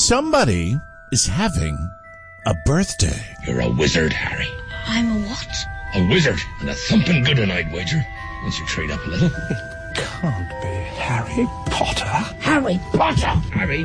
Somebody is having a birthday. You're a wizard, Harry. I'm a what? A wizard, and a thumping good one, I'd wager. Once you trade up a little. Can't be Harry Potter. Harry Potter! Harry!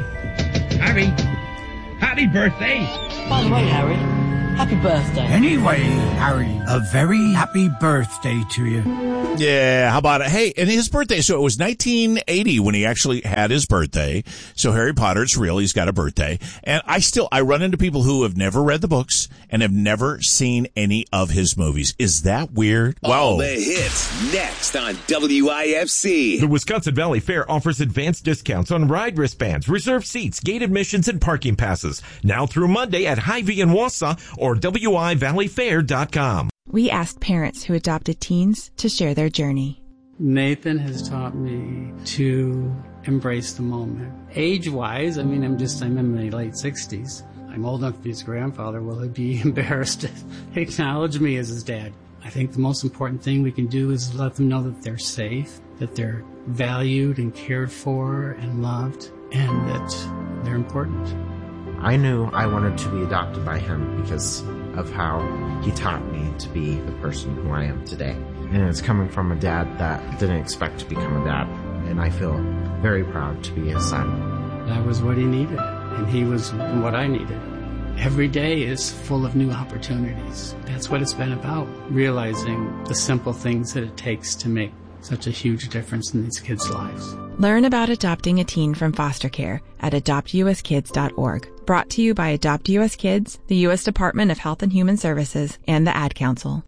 Happy birthday! By the way, Harry, happy birthday. Anyway, Harry, a very happy birthday to you. Yeah, how about it? Hey, and his birthday, so it was 1980 when he actually had his birthday. So Harry Potter, it's real, he's got a birthday. And I run into people who have never read the books and have never seen any of his movies. Is that weird? All the hits next on WIFC. The Wisconsin Valley Fair offers advanced discounts on ride wristbands, reserved seats, gate admissions, and parking passes. Now through Monday at Hy-Vee in Wausau or WIValleyFair.com. We asked parents who adopted teens to share their journey. Nathan has taught me to embrace the moment. Age-wise, I'm in my late 60s. I'm old enough to be his grandfather. Will he be embarrassed to acknowledge me as his dad? I think the most important thing we can do is let them know that they're safe, that they're valued and cared for and loved, and that they're important. I knew I wanted to be adopted by him because of how he taught me to be the person who I am today. And it's coming from a dad that didn't expect to become a dad. And I feel very proud to be his son. That was what he needed, and he was what I needed. Every day is full of new opportunities. That's what it's been about, realizing the simple things that it takes to make such a huge difference in these kids' lives. Learn about adopting a teen from foster care at adoptuskids.org. Brought to you by Adopt US Kids, the U.S. Department of Health and Human Services, and the Ad Council.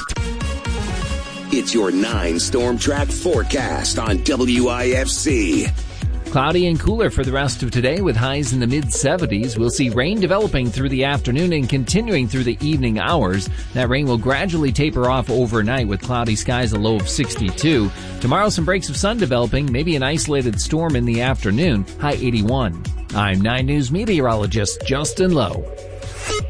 It's your 9 Storm Track forecast on WIFC. Cloudy and cooler for the rest of today with highs in the mid-70s. We'll see rain developing through the afternoon and continuing through the evening hours. That rain will gradually taper off overnight with cloudy skies, a low of 62. Tomorrow, some breaks of sun developing, maybe an isolated storm in the afternoon, high 81. I'm 9 News meteorologist Justin Lowe.